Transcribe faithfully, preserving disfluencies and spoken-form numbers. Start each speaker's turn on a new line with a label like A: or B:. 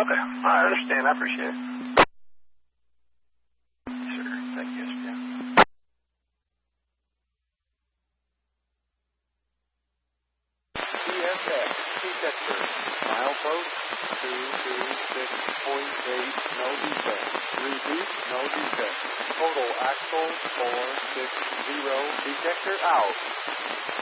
A: Okay. I understand. I appreciate it. Sure. Thank you. Yeah.
B: T S X, detector, milepost two two six point eight, no defect. Repeat, no defect. Total axle four six zero, detector out.